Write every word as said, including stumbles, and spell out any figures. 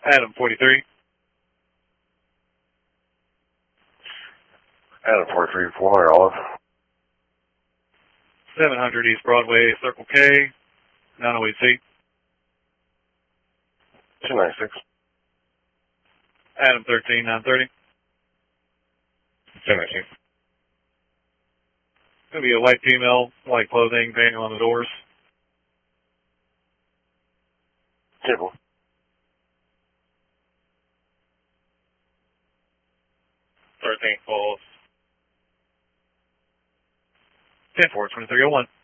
Adam forty-three. Adam forty-three, four hundred Olive. seven hundred East Broadway, Circle K, nine oh eight C. two ninety-six. Adam thirteen, nine thirty. two ninety-six. Going to be a white female, white clothing, manual on the doors. Table. thirteen falls. ten four, twenty-three oh one.